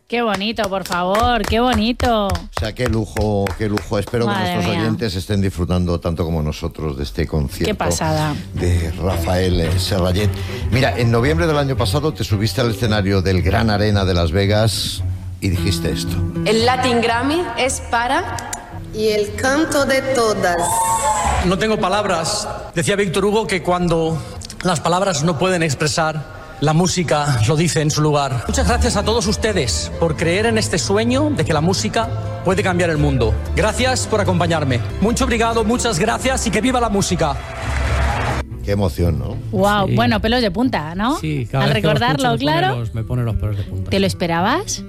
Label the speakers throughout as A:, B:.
A: Qué bonito, por favor, qué bonito.
B: O sea, qué lujo, qué lujo. Espero que nuestros oyentes estén disfrutando tanto como nosotros de este concierto.
A: Qué pasada.
B: De Rafael Serrallet. Mira, en noviembre del año pasado te subiste al escenario del Gran Arena de Las Vegas y dijiste esto.
C: El Latin Grammy es para...
D: Y el canto de todas.
E: No tengo palabras. Decía Víctor Hugo que cuando las palabras no pueden expresar, la música lo dice en su lugar. Muchas gracias a todos ustedes por creer en este sueño de que la música puede cambiar el mundo. Gracias por acompañarme. Mucho obrigado, muchas gracias y que viva la música.
B: Qué emoción, ¿no?
A: Wow, sí. Bueno, pelos de punta, ¿no?
F: Sí, cada
A: al
F: vez
A: recordarlo,
F: que
A: claro.
F: Me pone los pelos de punta.
A: ¿Te lo esperabas?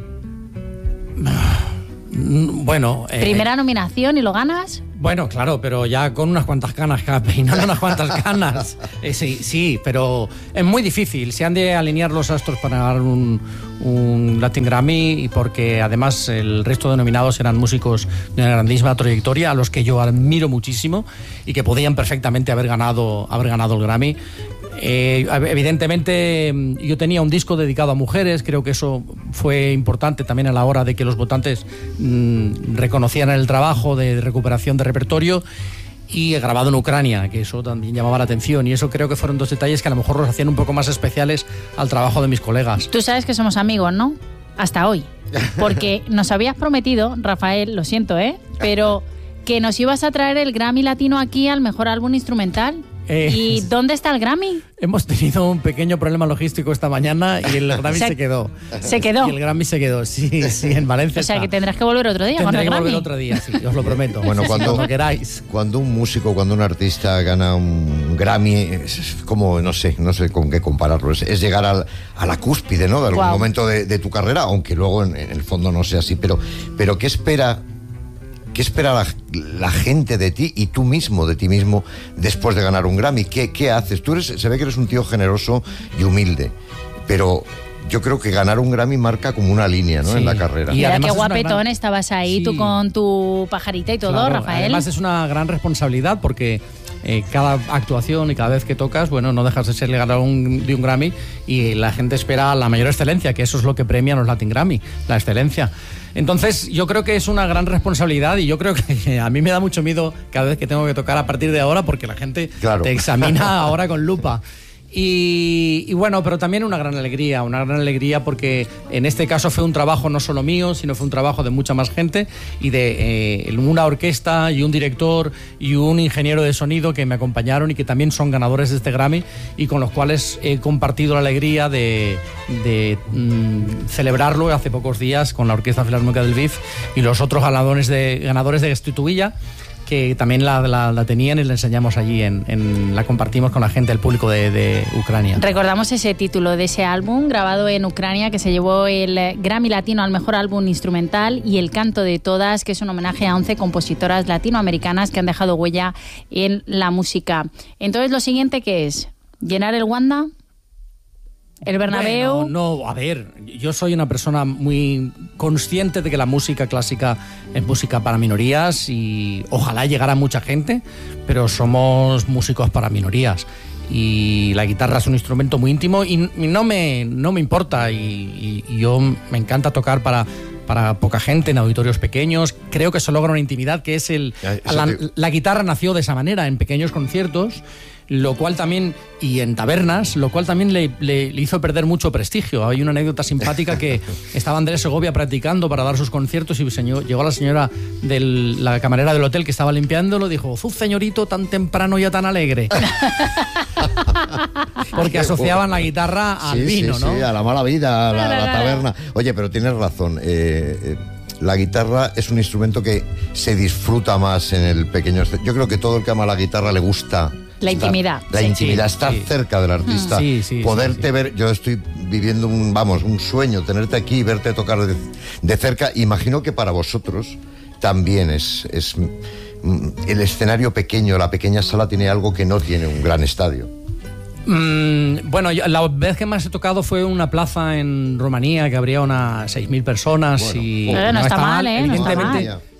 F: Bueno.
A: Primera nominación y lo ganas.
F: Bueno, claro, pero ya con unas cuantas canas, peinando unas cuantas canas. Sí, pero es muy difícil. Se han de alinear los astros para ganar un Latin Grammy, y porque además el resto de nominados eran músicos de una grandísima trayectoria, a los que yo admiro muchísimo y que podían perfectamente haber ganado el Grammy. Evidentemente yo tenía un disco dedicado a mujeres, creo que eso fue importante también a la hora de que los votantes reconocieran el trabajo de recuperación de repertorio, y he grabado en Ucrania, que eso también llamaba la atención, y eso creo que fueron dos detalles que a lo mejor los hacían un poco más especiales al trabajo de mis colegas.
A: Tú sabes que somos amigos, ¿no? Hasta hoy, porque nos habías prometido, Rafael, lo siento, pero que nos ibas a traer el Grammy Latino aquí al mejor álbum instrumental. ¿Y dónde está el Grammy?
F: Hemos tenido un pequeño problema logístico esta mañana y el Grammy se quedó.
A: ¿Se quedó?
F: Y el Grammy se quedó, sí, en Valencia.
A: O sea, que tendrás que volver otro día con el Grammy.
F: Tendré que volver otro día, sí, os lo prometo.
B: Bueno,
F: cuando queráis.
B: Cuando un músico, cuando un artista gana un Grammy, es como, no sé con qué compararlo, es llegar a la cúspide, ¿no? De algún momento de tu carrera, aunque luego en el fondo no sea así. Pero ¿qué espera la gente de ti y tú mismo de ti mismo después de ganar un Grammy? ¿Qué haces? Se ve que eres un tío generoso y humilde, pero yo creo que ganar un Grammy marca como una línea, ¿no? Sí. En la carrera.
A: Y mira qué guapetón estabas ahí, sí. Tú con tu pajarita y todo, claro, Rafael.
F: Además es una gran responsabilidad porque cada actuación y cada vez que tocas, bueno, no dejas de ser ganador de un Grammy, y la gente espera la mayor excelencia, que eso es lo que premian los Latin Grammy, la excelencia. Entonces yo creo que es una gran responsabilidad, y yo creo que a mí me da mucho miedo cada vez que tengo que tocar a partir de ahora, porque la gente te examina ahora con lupa. Y bueno, pero también una gran alegría porque en este caso fue un trabajo no solo mío, sino fue un trabajo de mucha más gente, y de una orquesta y un director y un ingeniero de sonido que me acompañaron y que también son ganadores de este Grammy, y con los cuales he compartido la alegría de celebrarlo hace pocos días con la Orquesta Filarmónica del BIF y los otros ganadores de Gestituilla, que también la tenían, y la enseñamos allí, la compartimos con la gente, el público de Ucrania.
A: Recordamos ese título de ese álbum grabado en Ucrania, que se llevó el Grammy Latino al mejor álbum instrumental, y El canto de todas, que es un homenaje a 11 compositoras latinoamericanas que han dejado huella en la música. Entonces, lo siguiente, ¿qué es? ¿Llenar el Wanda? ¿El Bernabéu?
F: Bueno, no, a ver, yo soy una persona muy consciente de que la música clásica es música para minorías, y ojalá llegara a mucha gente, pero somos músicos para minorías, y la guitarra es un instrumento muy íntimo y no me importa, y yo me encanta tocar para poca gente en auditorios pequeños. Creo que se logra una intimidad que es la guitarra nació de esa manera, en pequeños conciertos, lo cual también, y en tabernas, lo cual también le hizo perder mucho prestigio. Hay una anécdota simpática que estaba Andrés Segovia practicando para dar sus conciertos, y llegó la señora la camarera del hotel que estaba limpiándolo, dijo: señorito, tan temprano y tan alegre. Porque asociaban la guitarra al vino, ¿no?
B: Sí, a la mala vida, a la taberna. Oye, pero tienes razón. La guitarra es un instrumento que se disfruta más en el pequeño. Yo creo que todo el que ama la guitarra le gusta
A: la intimidad.
B: Estar cerca del artista, poderte ver. Yo estoy viviendo un sueño, tenerte aquí y verte tocar de cerca. Imagino que para vosotros también es el escenario pequeño, la pequeña sala tiene algo que no tiene un gran estadio.
F: Bueno, la vez que más he tocado fue una plaza en Rumanía que habría unas 6.000 personas.
A: Bueno, y no está mal,
F: evidentemente.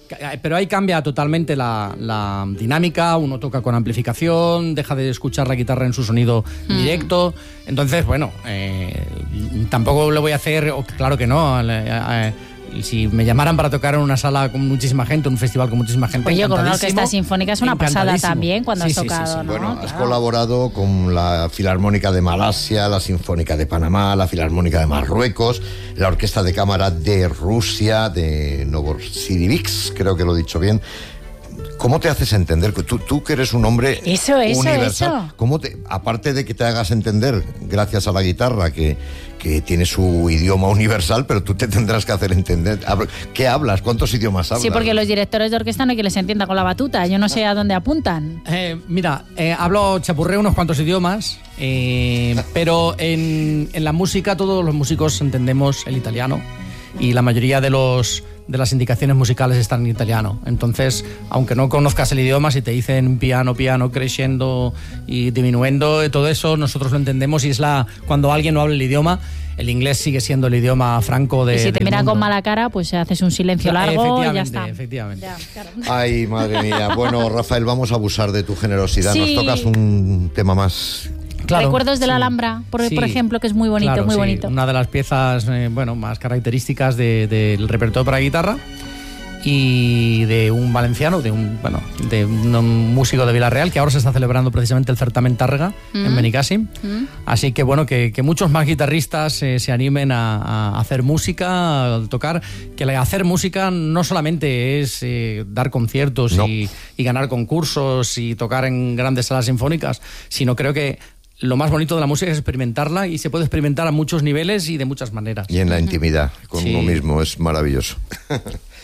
F: pero ahí cambia totalmente la dinámica, uno toca con amplificación, deja de escuchar la guitarra en su sonido directo, entonces, bueno, tampoco lo voy a hacer, claro que no, si me llamaran para tocar en una sala con muchísima gente, en un festival con muchísima gente,
A: oye, con una orquesta sinfónica es una pasada también cuando has tocado, ¿no?
B: Bueno, has colaborado con la Filarmónica de Malasia, la Sinfónica de Panamá, la Filarmónica de Marruecos, la Orquesta de Cámara de Rusia, de Novosibirsk, creo que lo he dicho bien. ¿Cómo te haces entender? Tú que eres un hombre universal. ¿Cómo aparte de que te hagas entender gracias a la guitarra, que tiene su idioma universal, pero tú te tendrás que hacer entender? ¿Qué hablas? ¿Cuántos idiomas hablas?
A: Sí, porque los directores de orquesta no hay que les entienda con la batuta. Yo no sé a dónde apuntan.
F: Hablo chapurreo unos cuantos idiomas, pero en la música todos los músicos entendemos el italiano y la mayoría de las indicaciones musicales están en italiano. Entonces, aunque no conozcas el idioma, si te dicen piano, crescendo y diminuendo, todo eso nosotros lo entendemos, y cuando alguien no habla el idioma, el inglés sigue siendo el idioma franco de.
A: Y si te mira con mala cara, pues haces un silencio largo y ya está.
F: Efectivamente.
A: Ya, claro.
B: Ay, madre mía. Bueno, Rafael, vamos a abusar de tu generosidad.
A: Sí.
B: Nos tocas un tema más.
F: Claro,
A: Recuerdos de la Alhambra, por ejemplo, que es muy bonito, muy bonito.
F: Una de las piezas más características del repertorio para guitarra, y de un valenciano, de un músico de Villarreal, que ahora se está celebrando precisamente el certamen Tárrega en Benicàssim. Así que bueno, que muchos más guitarristas se animen a hacer música, a tocar, que hacer música no solamente es dar conciertos y ganar concursos y tocar en grandes salas sinfónicas, sino creo que lo más bonito de la música es experimentarla, y se puede experimentar a muchos niveles y de muchas maneras.
B: Y en la intimidad, con uno mismo, es maravilloso.